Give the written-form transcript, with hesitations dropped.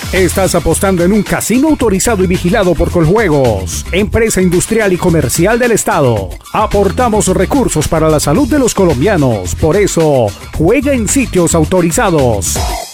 Estás apostando en un casino autorizado y vigilado por Coljuegos, empresa industrial y comercial del Estado. Aportamos recursos para la salud de los colombianos. Por eso, juega en sitios autorizados.